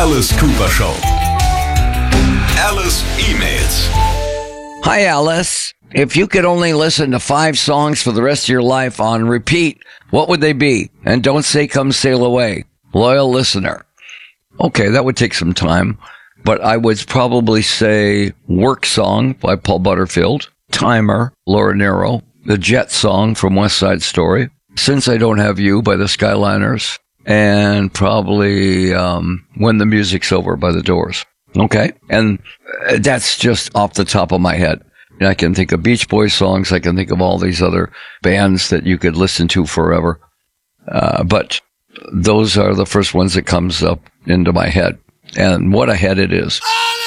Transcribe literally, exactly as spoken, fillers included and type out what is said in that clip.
Alice Cooper Show. Alice E-Mails. Hi, Alice. If you could only listen to five songs for the rest of your life on repeat, what would they be? And don't say Come Sail Away. Loyal listener. Okay, that would take some time, but I would probably say Work Song by Paul Butterfield, Timer, Laura Nyro, the Jet Song from West Side Story, Since I Don't Have You by the Skyliners, and probably um, When the Music's Over by the Doors. Okay? And that's just off the top of my head. I can think of Beach Boys songs. I can think of all these other bands that you could listen to forever. Uh, but those are the first ones that comes up into my head. And what a head it is.